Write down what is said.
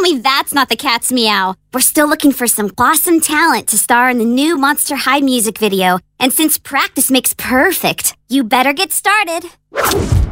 me that's not the cat's meow. We're still looking for some awesome talent to star in the new Monster High music video. And since practice makes perfect, you better get started.